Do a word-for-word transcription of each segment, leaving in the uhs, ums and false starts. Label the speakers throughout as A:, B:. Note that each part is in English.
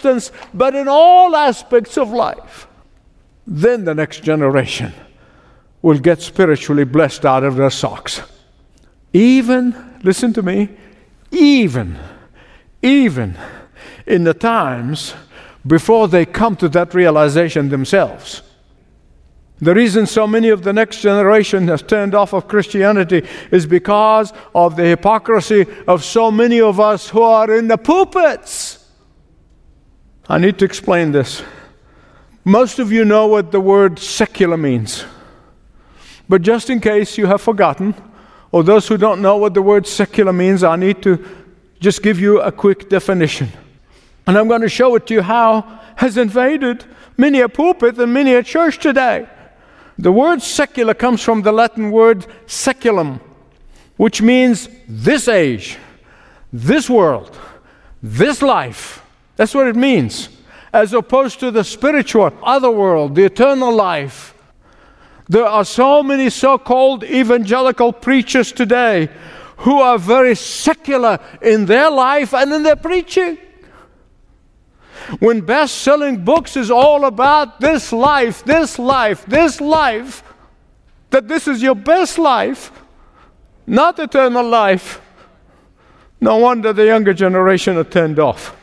A: substance, but in all aspects of life. Then the next generation will get spiritually blessed out of their socks. Even, listen to me, even, even in the times before they come to that realization themselves. The reason so many of the next generation has turned off of Christianity is because of the hypocrisy of so many of us who are in the pulpits. I need to explain this. Most of you know what the word secular means. But just in case you have forgotten, or those who don't know what the word secular means, I need to just give you a quick definition. And I'm going to show it to you how has invaded many a pulpit and many a church today. The word secular comes from the Latin word seculum, which means this age, this world, this life. That's what it means. As opposed to the spiritual, other world, the eternal life. There are so many so-called evangelical preachers today who are very secular in their life and in their preaching. When best-selling books is all about this life, this life, this life, that this is your best life, not eternal life, no wonder the younger generation are turned off.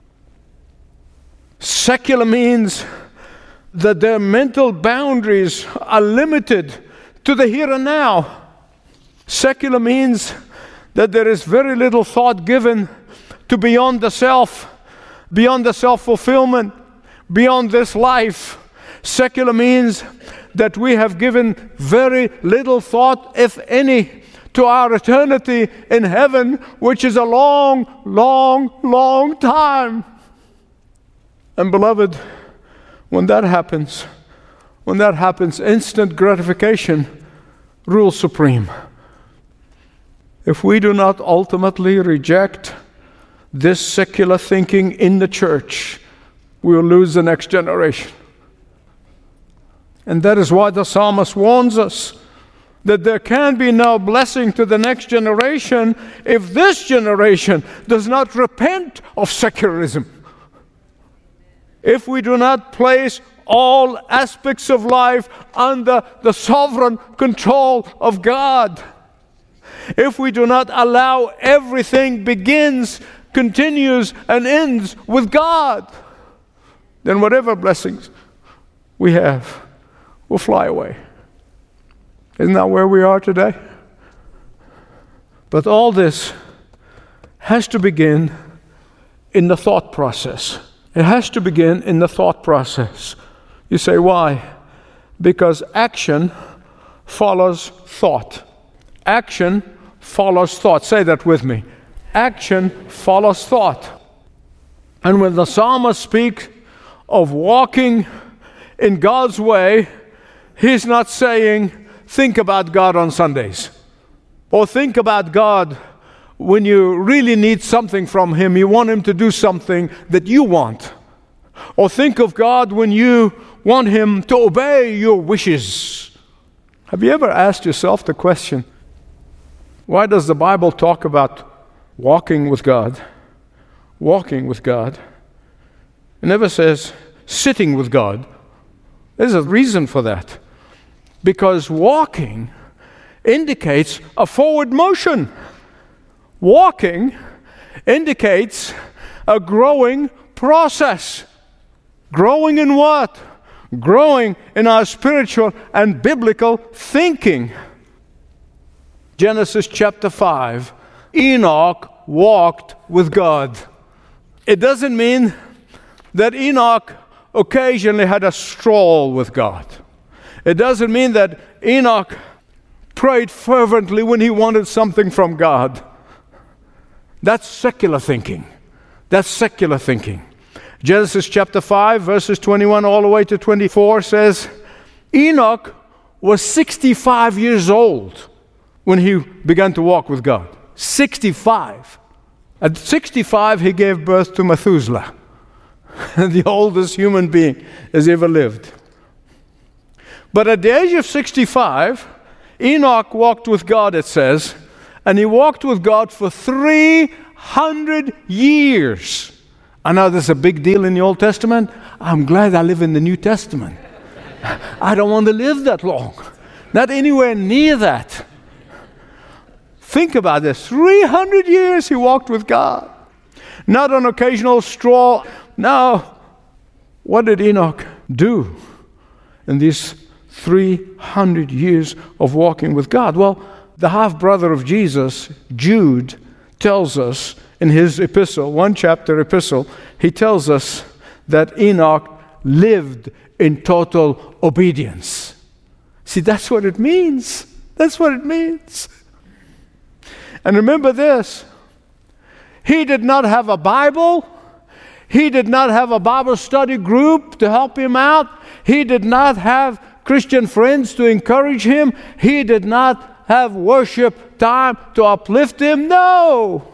A: Secular means that their mental boundaries are limited to the here and now. Secular means that there is very little thought given to beyond the self, beyond the self-fulfillment, beyond this life. Secular means that we have given very little thought, if any, to our eternity in heaven, which is a long, long, long time. And beloved, when that happens, when that happens, instant gratification rules supreme. If we do not ultimately reject this secular thinking in the church, we will lose the next generation. And that is why the psalmist warns us that there can be no blessing to the next generation if this generation does not repent of secularism. If we do not place all aspects of life under the sovereign control of God. If we do not allow everything begins, continues, and ends with God, then whatever blessings we have will fly away. Isn't that where we are today? But all this has to begin in the thought process. It has to begin in the thought process. You say, why? Because action follows thought. Action follows thought. Say that with me. Action follows thought. And when the psalmist speaks of walking in God's way, he's not saying, think about God on Sundays. Or think about God when you really need something from Him. You want Him to do something that you want. Or think of God when you want Him to obey your wishes. Have you ever asked yourself the question, why does the Bible talk about walking with God? Walking with God. It never says sitting with God. There's a reason for that. Because walking indicates a forward motion. Walking indicates a growing process. Growing in what? Growing in our spiritual and biblical thinking. Genesis chapter five. Enoch walked with God. It doesn't mean that Enoch occasionally had a stroll with God. It doesn't mean that Enoch prayed fervently when he wanted something from God. That's secular thinking. That's secular thinking. Genesis chapter five, verses twenty-one all the way to twenty-four says, Enoch was sixty-five years old when he began to walk with God. sixty-five. At sixty-five, he gave birth to Methuselah, the oldest human being has ever lived. But at the age of sixty-five, Enoch walked with God, it says, and he walked with God for three hundred years I know this is a big deal in the Old Testament. I'm glad I live in the New Testament. I don't want to live that long. Not anywhere near that. Think about this. three hundred years he walked with God. Not an occasional stroll. Now, what did Enoch do in these three hundred years of walking with God? Well, the half-brother of Jesus, Jude, tells us in his epistle, one chapter epistle, he tells us that Enoch lived in total obedience. See, that's what it means. That's what it means. And remember this, he did not have a Bible. He did not have a Bible study group to help him out. He did not have Christian friends to encourage him. He did not have worship time to uplift him. No!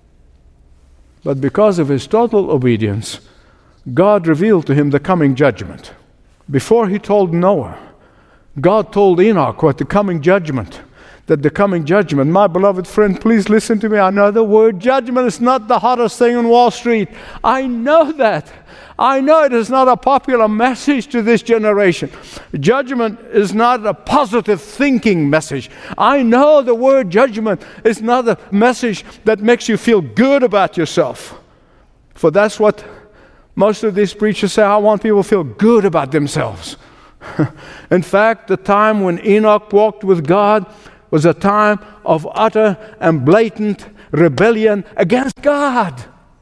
A: But because of his total obedience, God revealed to him the coming judgment. Before he told Noah, God told Enoch what the coming judgment, that the coming judgment, my beloved friend, please listen to me. I know the word judgment is not the hottest thing on Wall Street. I know that. I know it is not a popular message to this generation. Judgment is not a positive thinking message. I know the word judgment is not a message that makes you feel good about yourself. For that's what most of these preachers say. I want people to feel good about themselves. In fact, the time when Enoch walked with God was a time of utter and blatant rebellion against God.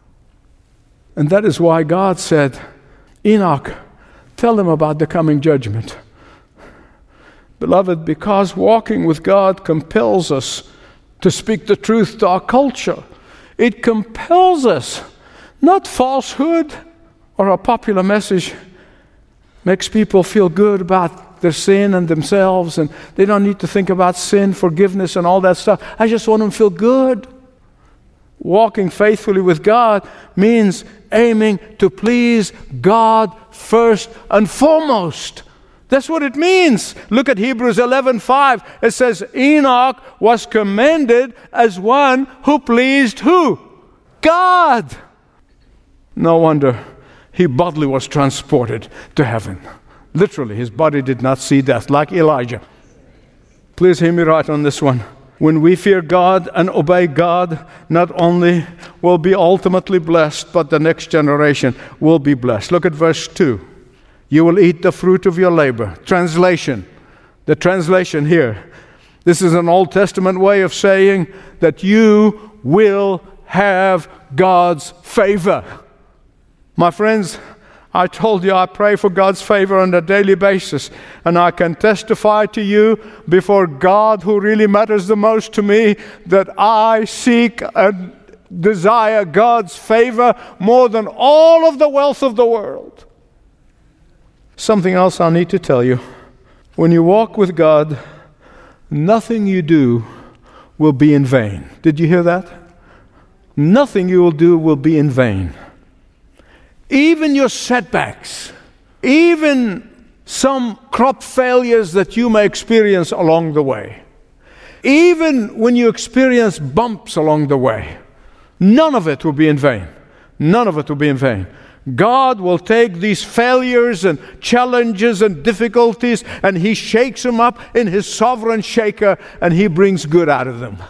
A: And that is why God said, Enoch, tell them about the coming judgment. Beloved, because walking with God compels us to speak the truth to our culture. It compels us, not falsehood or a popular message makes people feel good about their sin and themselves, and they don't need to think about sin, forgiveness, and all that stuff. I just want them to feel good. Walking faithfully with God means aiming to please God first and foremost. That's what it means. Look at Hebrews eleven five. It says, Enoch was commended as one who pleased who? God. No wonder he bodily was transported to heaven. Literally, his body did not see death, like Elijah. Please hear me right on this one. When we fear God and obey God, not only will be ultimately blessed, but the next generation will be blessed. Look at verse two. You will eat the fruit of your labor. Translation. The translation here. This is an Old Testament way of saying that you will have God's favor. My friends, I told you I pray for God's favor on a daily basis, and I can testify to you before God, who really matters the most to me, that I seek and desire God's favor more than all of the wealth of the world. Something else I need to tell you. When you walk with God, nothing you do will be in vain. Did you hear that? Nothing you will do will be in vain. Even your setbacks, even some crop failures that you may experience along the way, even when you experience bumps along the way, none of it will be in vain. None of it will be in vain. God will take these failures and challenges and difficulties, and He shakes them up in His sovereign shaker, and He brings good out of them.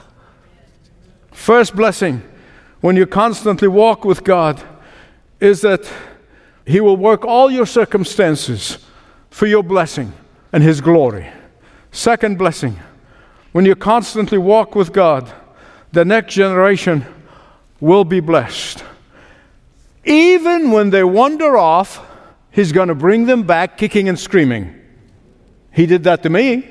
A: First blessing, when you constantly walk with God, is that He will work all your circumstances for your blessing and His glory. Second blessing, when you constantly walk with God, the next generation will be blessed. Even when they wander off, He's going to bring them back kicking and screaming. He did that to me.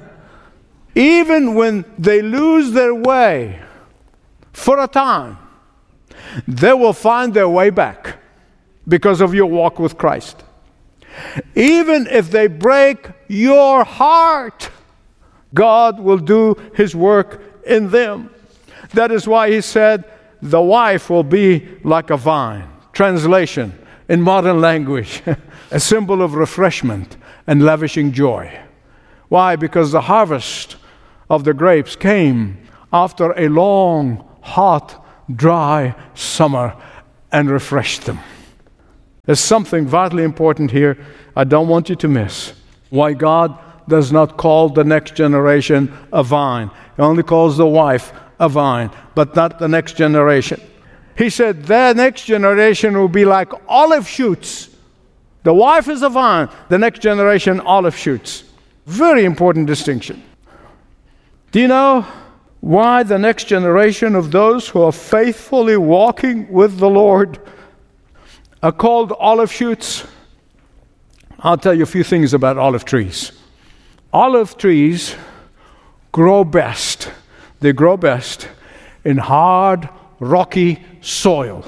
A: Even when they lose their way for a time, they will find their way back because of your walk with Christ. Even if they break your heart, God will do His work in them. That is why He said, the wife will be like a vine. Translation, in modern language, a symbol of refreshment and lavishing joy. Why? Because the harvest of the grapes came after a long, hot, dry summer, and refreshed them. There's something vitally important here I don't want you to miss. Why God does not call the next generation a vine. He only calls the wife a vine, but not the next generation. He said their next generation will be like olive shoots. The wife is a vine, the next generation olive shoots. Very important distinction. Do you know why the next generation of those who are faithfully walking with the Lord are called olive shoots? I'll tell you a few things about olive trees. Olive trees grow best. They grow best in hard, rocky soil.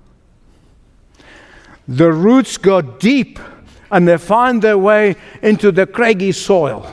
A: The roots go deep and they find their way into the craggy soil.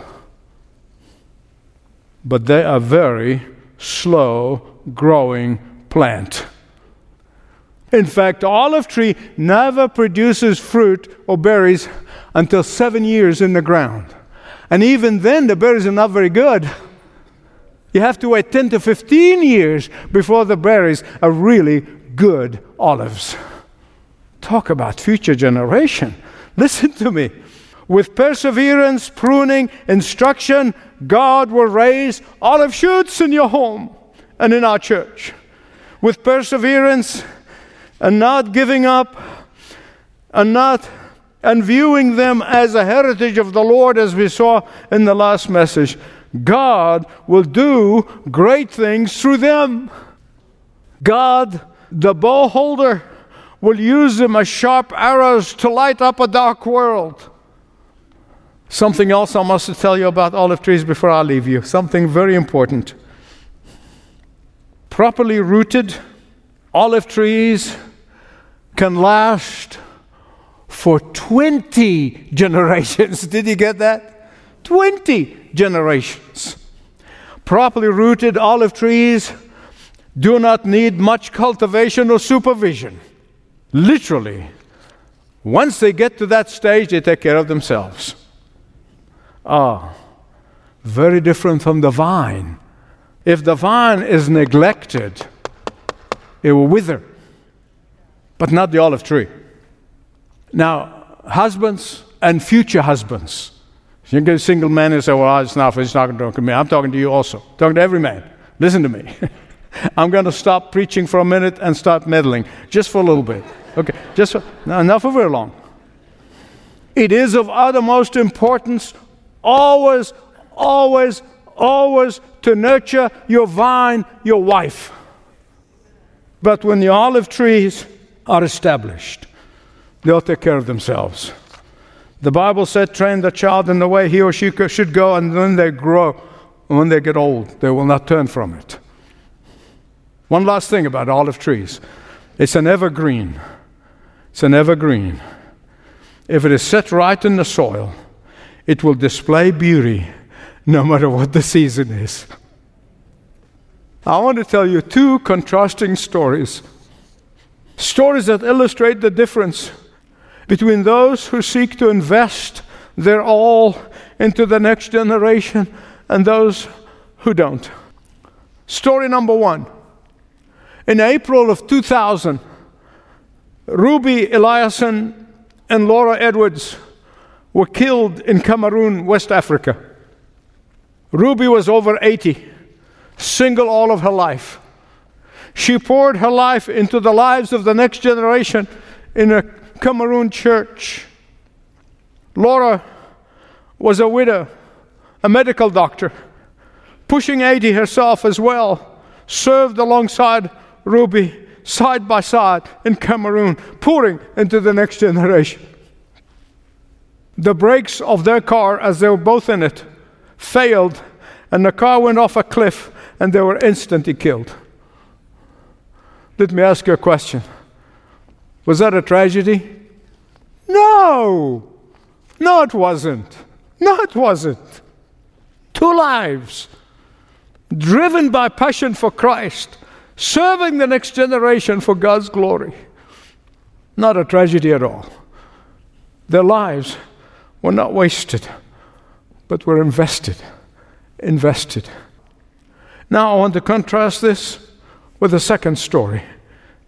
A: But they are very slow growing plant. In fact, olive tree never produces fruit or berries until seven years in the ground. And even then, the berries are not very good. You have to wait ten to fifteen years before the berries are really good olives. Talk about future generation. Listen to me. With perseverance, pruning, instruction, God will raise olive shoots in your home and in our church. With perseverance and not giving up and not and viewing them as a heritage of the Lord, as we saw in the last message, God will do great things through them. God, the bow holder, will use them as sharp arrows to light up a dark world. Something else I must tell you about olive trees before I leave you. Something very important. Properly rooted olive trees can last for twenty generations. Did you get that? twenty generations. Properly rooted olive trees do not need much cultivation or supervision. Literally, once they get to that stage, they take care of themselves. Ah, very different from the vine. If the vine is neglected, it will wither, but not the olive tree. Now, husbands and future husbands. You get a single man and say, well, it's not, it's not talking to me. I'm talking to you also. I'm talking to every man. Listen to me. I'm going to stop preaching for a minute and start meddling, just for a little bit. Okay, just for, no, not for very long. It is of uttermost importance always, always, always to nurture your vine, your wife. But when the olive trees are established, they'll take care of themselves. The Bible said, train the child in the way he or she should go, and when they grow, when they get old, they will not turn from it. One last thing about olive trees. It's an evergreen. It's an evergreen. If it is set right in the soil, it will display beauty no matter what the season is. I want to tell you two contrasting stories. Stories that illustrate the difference between those who seek to invest their all into the next generation and those who don't. Story number one. In April of two thousand, Ruby Eliason and Laura Edwards were killed in Cameroon, West Africa. Ruby was over eighty, single all of her life. She poured her life into the lives of the next generation in a Cameroon church. Laura was a widow, a medical doctor, pushing eighty herself as well, served alongside Ruby side by side in Cameroon, pouring into the next generation. The brakes of their car, as they were both in it, failed, and the car went off a cliff, and they were instantly killed. Let me ask you a question. Was that a tragedy? No! No, it wasn't. No, it wasn't. Two lives, driven by passion for Christ, serving the next generation for God's glory. Not a tragedy at all. Their lives were not wasted, but were invested. Invested. Now I want to contrast this with a second story.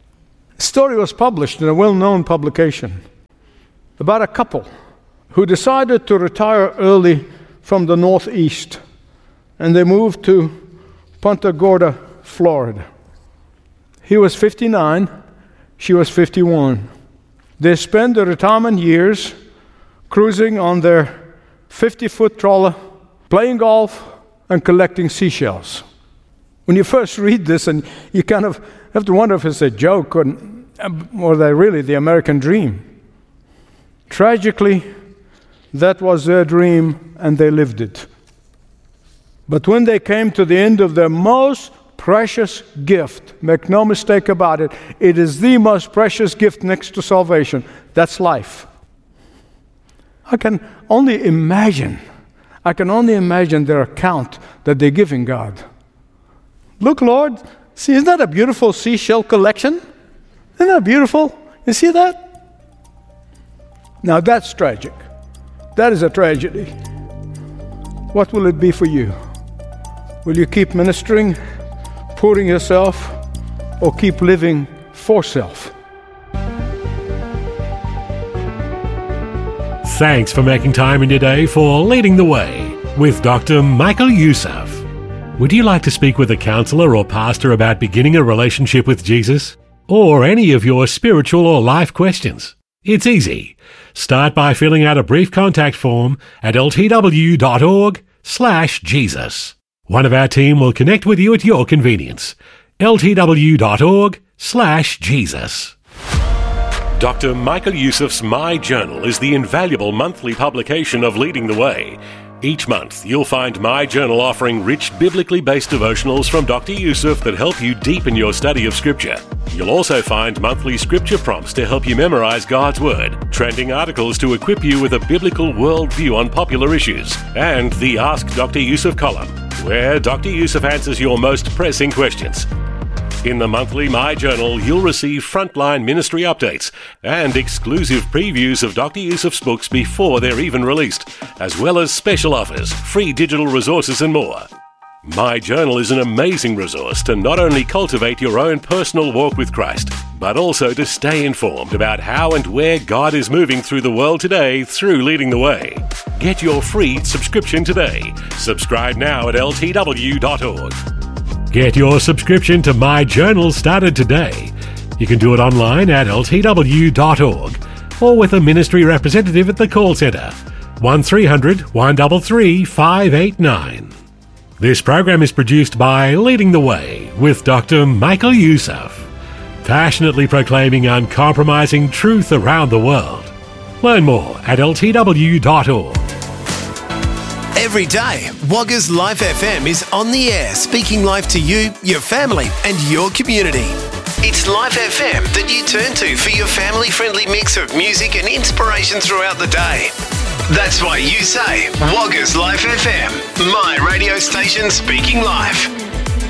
A: A story was published in a well-known publication about a couple who decided to retire early from the Northeast, and they moved to Punta Gorda, Florida. He was fifty-nine, she was fifty-one. They spent their retirement years cruising on their fifty-foot trawler, playing golf, and collecting seashells. When you first read this, and you kind of have to wonder if it's a joke or, or they really the American dream. Tragically, that was their dream, and they lived it. But when they came to the end of their most precious gift, make no mistake about it, it is the most precious gift next to salvation. That's life. I can only imagine, I can only imagine their account that they're giving God. Look, Lord, see, isn't that a beautiful seashell collection? Isn't that beautiful? You see that? Now that's tragic. That is a tragedy. What will it be for you? Will you keep ministering, pouring yourself, or keep living for self?
B: Thanks for making time in your day for Leading the Way with Doctor Michael Youssef. Would you like to speak with a counselor or pastor about beginning a relationship with Jesus? Or any of your spiritual or life questions? It's easy. Start by filling out a brief contact form at ltw.org slash Jesus. One of our team will connect with you at your convenience. ltw.org slash Jesus. Doctor Michael Youssef's My Journal is the invaluable monthly publication of Leading the Way. Each month, you'll find My Journal offering rich, biblically based devotionals from Doctor Youssef that help you deepen your study of Scripture. You'll also find monthly scripture prompts to help you memorize God's Word, trending articles to equip you with a biblical worldview on popular issues, and the Ask Doctor Youssef column, where Doctor Youssef answers your most pressing questions. In the monthly My Journal, you'll receive frontline ministry updates and exclusive previews of Doctor Youssef's books before they're even released, as well as special offers, free digital resources and more. My Journal is an amazing resource to not only cultivate your own personal walk with Christ, but also to stay informed about how and where God is moving through the world today through Leading the Way. Get your free subscription today. Subscribe now at l t w dot org. Get your subscription to My Journal started today. You can do it online at l t w dot org or with a ministry representative at the call centre, one three hundred, one three three, five eight nine. This program is produced by Leading the Way with Doctor Michael Youssef, passionately proclaiming uncompromising truth around the world. Learn more at l t w dot org.
C: Every day, Wagga's Life F M is on the air, speaking life to you, your family, and your community. It's Life F M that you turn to for your family-friendly mix of music and inspiration throughout the day. That's why you say, Wagga's Life F M, my radio station speaking life.